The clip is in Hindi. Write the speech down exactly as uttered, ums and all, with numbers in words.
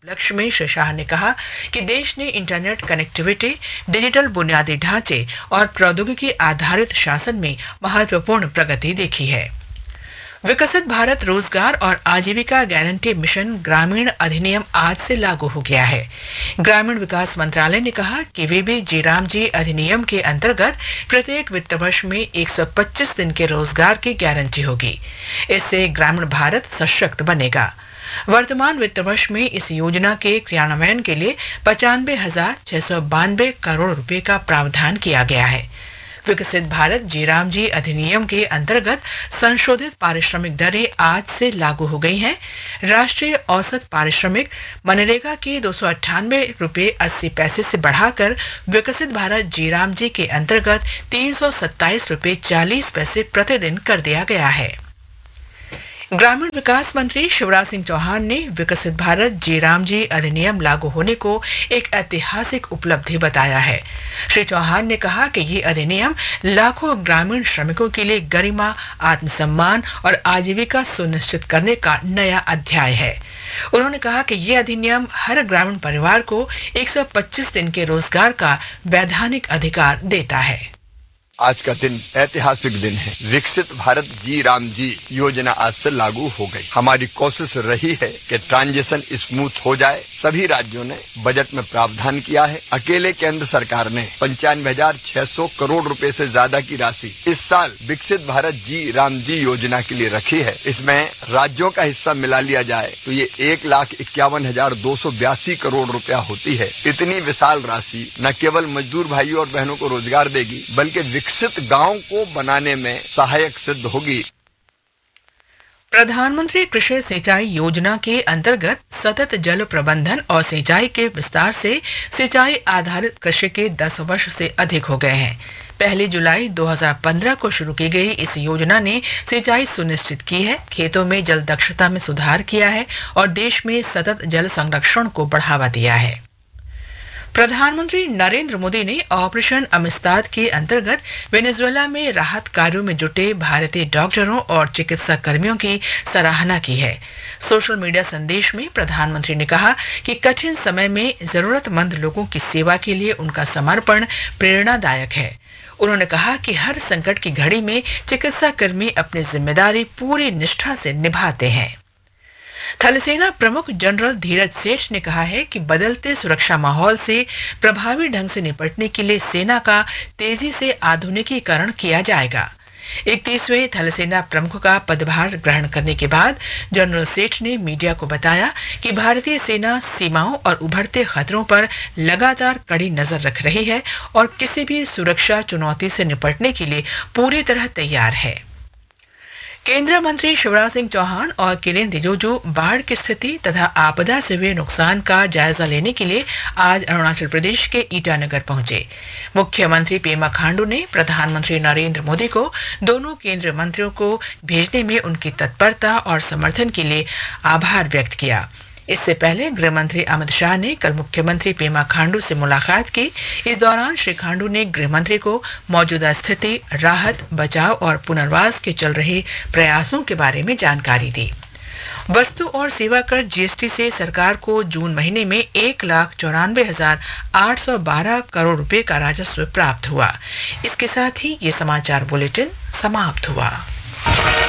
उपलक्ष्य में श्री शाह ने कहा कि देश ने इंटरनेट कनेक्टिविटी, डिजिटल बुनियादी ढांचे और प्रौद्योगिकी आधारित शासन में महत्वपूर्ण प्रगति देखी है। विकसित भारत रोजगार और आजीविका गारंटी मिशन ग्रामीण अधिनियम आज से लागू हो गया है। ग्रामीण विकास मंत्रालय ने कहा कि वीबी जीराम जी अधिनियम के अंतर्गत प्रत्येक वित्त वर्ष में एक सौ पच्चीस दिन के रोजगार की गारंटी होगी। इससे ग्रामीण भारत सशक्त बनेगा। वर्तमान वित्त वर्ष में इस योजना के क्रियान्वयन के लिए पचानवे हजार छह सौ बानवे करोड़ रुपए का प्रावधान किया गया है। विकसित भारत जीराम जी अधिनियम के अंतर्गत संशोधित पारिश्रमिक दरें आज से लागू हो गई हैं। राष्ट्रीय औसत पारिश्रमिक मनरेगा के दो सौ अट्ठानवे रुपये अस्सी पैसे से बढ़ाकर विकसित भारत जीराम जी के अंतर्गत तीन सौ सत्ताईस रुपये चालीस पैसे प्रतिदिन कर दिया गया है। ग्रामीण विकास मंत्री शिवराज सिंह चौहान ने विकसित भारत जीराम जी अधिनियम लागू होने को एक ऐतिहासिक उपलब्धि बताया है। श्री चौहान ने कहा कि ये अधिनियम लाखों ग्रामीण श्रमिकों के लिए गरिमा, आत्मसम्मान और आजीविका सुनिश्चित करने का नया अध्याय है। उन्होंने कहा कि ये अधिनियम हर ग्रामीण परिवार को एक सौ पच्चीस दिन के रोजगार का वैधानिक अधिकार देता है। आज का दिन ऐतिहासिक दिन है। विकसित भारत जी राम जी योजना आज से लागू हो गई। हमारी कोशिश रही है कि ट्रांजिशन स्मूथ हो जाए। सभी राज्यों ने बजट में प्रावधान किया है। अकेले केंद्र सरकार ने पंचानवे हजार छह सौ करोड़ रुपए से ज्यादा की राशि इस साल विकसित भारत जी राम जी योजना के लिए रखी है। इसमें राज्यों का हिस्सा मिला लिया जाए तो ये एक लाख इक्यावन हजार दो सौ बयासी करोड़ रुपया होती है। इतनी विशाल राशि न केवल मजदूर भाइयों और बहनों को रोजगार देगी बल्कि विकसित गांव को बनाने में सहायक सिद्ध होगी। प्रधानमंत्री कृषि सिंचाई योजना के अंतर्गत सतत जल प्रबंधन और सिंचाई के विस्तार से सिंचाई आधारित कृषि के दस वर्ष से अधिक हो गए हैं। पहली जुलाई दो हज़ार पंद्रह को शुरू की गई इस योजना ने सिंचाई सुनिश्चित की है, खेतों में जल दक्षता में सुधार किया है और देश में सतत जल संरक्षण को बढ़ावा दिया है। प्रधानमंत्री नरेंद्र मोदी ने ऑपरेशन अमिस्ताद के अंतर्गत वेनेजुएला में राहत कार्यों में जुटे भारतीय डॉक्टरों और चिकित्सा कर्मियों की सराहना की है। सोशल मीडिया संदेश में प्रधानमंत्री ने कहा कि कठिन समय में जरूरतमंद लोगों की सेवा के लिए उनका समर्पण प्रेरणादायक है। उन्होंने कहा कि हर संकट की घड़ी में चिकित्सा कर्मी अपनी जिम्मेदारी पूरी निष्ठा से निभाते हैं। थल सेना प्रमुख जनरल धीरज सेठ ने कहा है कि बदलते सुरक्षा माहौल से प्रभावी ढंग से निपटने के लिए सेना का तेजी से आधुनिकीकरण किया जाएगा। इकतीसवें थल सेना प्रमुख का पदभार ग्रहण करने के बाद जनरल सेठ ने मीडिया को बताया कि भारतीय सेना सीमाओं और उभरते खतरों पर लगातार कड़ी नजर रख रही है और किसी भी सुरक्षा चुनौती से निपटने के लिए पूरी तरह तैयार है। केंद्रीय मंत्री शिवराज सिंह चौहान और किरेन रिजिजू बाढ़ की स्थिति तथा आपदा से हुए नुकसान का जायजा लेने के लिए आज अरुणाचल प्रदेश के ईटानगर पहुंचे। मुख्यमंत्री पेमा खांडू ने प्रधानमंत्री नरेंद्र मोदी को दोनों केंद्रीय मंत्रियों को भेजने में उनकी तत्परता और समर्थन के लिए आभार व्यक्त किया। इससे पहले गृह मंत्री अमित शाह ने कल मुख्यमंत्री पेमा खांडू से मुलाकात की। इस दौरान श्री खांडू ने गृह मंत्री को मौजूदा स्थिति, राहत, बचाव और पुनर्वास के चल रहे प्रयासों के बारे में जानकारी दी। वस्तु और सेवा कर जीएसटी से सरकार को जून महीने में एक लाख चौरानवे हजार आठ सौ बारह करोड़ रुपए का राजस्व प्राप्त हुआ। इसके साथ ही ये समाचार बुलेटिन समाप्त हुआ।